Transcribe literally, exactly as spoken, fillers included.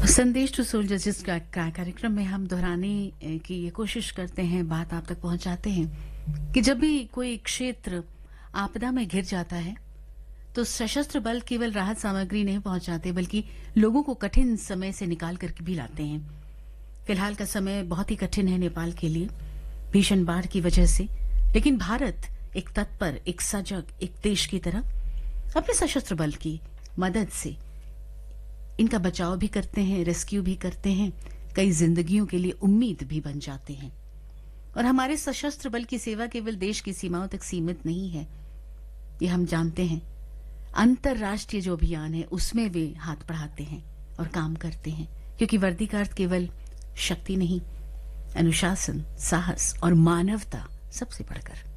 संदेश to soldiers का का कार्यक्रम में हम दोहराने की ये कोशिश करते हैं, बात आप तक पहुंचाते हैं कि जब भी कोई क्षेत्र आपदा में घिर जाता है तो सशस्त्र बल केवल राहत सामग्री नहीं पहुंचाते बल्कि लोगों को कठिन समय से निकाल कर भी लाते हैं। फिलहाल का समय बहुत ही कठिन है नेपाल के लिए भीषण बाढ़ की वजह से, लेकिन भारत एक तत्पर, एक सजग, एक देश की तरह अपने सशस्त्र बल की मदद से इनका बचाव भी करते हैं, रेस्क्यू भी करते हैं, कई जिंदगियों के लिए उम्मीद भी बन जाते हैं। और हमारे सशस्त्र बल की सेवा केवल देश की सीमाओं तक सीमित नहीं है, ये हम जानते हैं। अंतरराष्ट्रीय जो अभियान है उसमें वे हाथ बढ़ाते हैं और काम करते हैं, क्योंकि वर्दी का अर्थ केवल शक्ति नहीं, अनुशासन, साहस और मानवता सबसे बढ़कर।